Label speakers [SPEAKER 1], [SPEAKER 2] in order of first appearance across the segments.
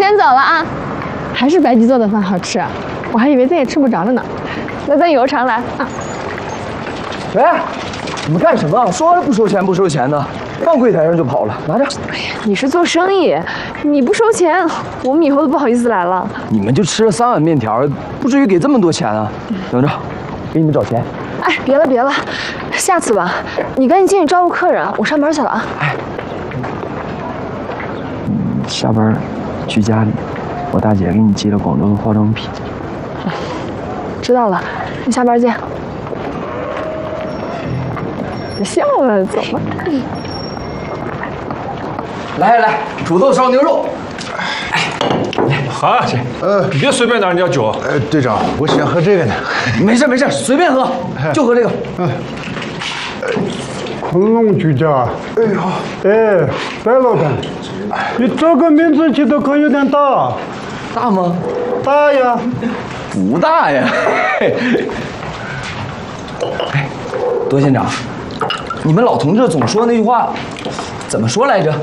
[SPEAKER 1] 先走了啊。还是白吉做的饭好吃啊，我还以为咱也吃不着了呢。那咱以后常来啊。
[SPEAKER 2] 哎，你们干什么？说了不收钱不收钱的，放柜台上就跑了，拿着。
[SPEAKER 1] 哎呀，你是做生意，你不收钱，我们以后都不好意思来了。
[SPEAKER 2] 你们就吃了3碗面条，不至于给这么多钱啊！等着，给你们找钱。
[SPEAKER 1] 哎，别了别了，下次吧。你赶紧进去招呼客人，我上班去了啊。
[SPEAKER 2] 哎，下班去家里，我大姐给你寄了广州的化妆品。
[SPEAKER 1] 知道了，你下班见。别笑了，走吧。
[SPEAKER 2] 来，土豆烧牛肉。
[SPEAKER 3] 好，你别随便拿人家酒。
[SPEAKER 4] 队长，我想喝这个呢。
[SPEAKER 2] 没事，随便喝，就喝这个。
[SPEAKER 5] 昆龙酒家。哎好。哎，白老板，你这个名字起的可有点大。
[SPEAKER 2] 大吗？
[SPEAKER 5] 大呀。
[SPEAKER 2] 不大呀。哎，多县长，你们老同志总说那句话，怎么说来着？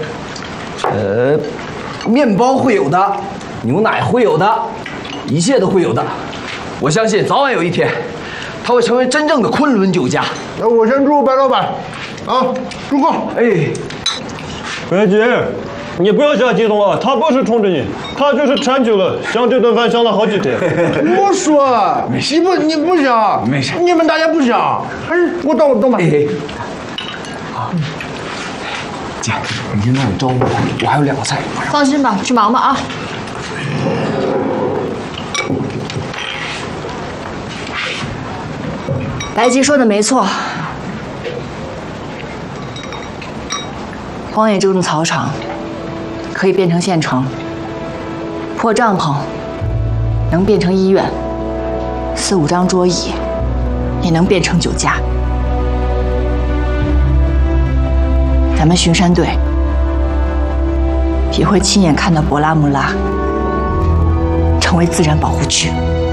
[SPEAKER 2] 面包会有的，牛奶会有的，一切都会有的。我相信早晚有一天，他会成为真正的昆仑酒家。
[SPEAKER 4] 那我先祝白老板，啊，祝贺！
[SPEAKER 2] 哎，
[SPEAKER 5] 白姐，你不要瞎激动啊，他不是冲着你，他就是馋酒了，想这顿饭想了好几天。
[SPEAKER 4] 我说，你不想，
[SPEAKER 2] 没事，
[SPEAKER 4] 你们大家不想，还是我等吧。
[SPEAKER 2] 哎，好，姐，你先帮我招呼，我还有2个菜。
[SPEAKER 1] 放心吧，去忙吧啊。
[SPEAKER 6] 白吉说的没错，荒野中的草场可以变成县城，破帐篷能变成医院，4、5张桌椅也能变成酒家。咱们巡山队也会亲眼看到博拉木拉成为自然保护区。